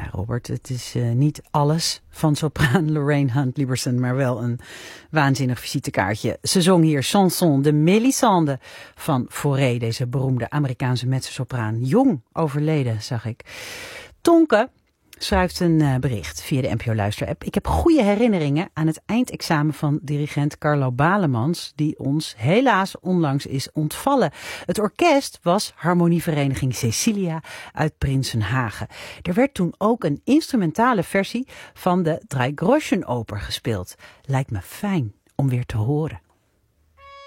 Ja, Robert, het is niet alles van sopraan Lorraine Hunt Lieberson, maar wel een waanzinnig visitekaartje. Ze zong hier Chanson de Mélisande van Fauré, deze beroemde Amerikaanse mezzosopraan. Jong overleden, zag ik. Tonke schrijft een bericht via de NPO Luister-app. Ik heb goede herinneringen aan het eindexamen van dirigent Carlo Balemans, die ons helaas onlangs is ontvallen. Het orkest was Harmonievereniging Cecilia uit Prinsenhagen. Er werd toen ook een instrumentale versie van de Drei Groschen Oper gespeeld. Lijkt me fijn om weer te horen.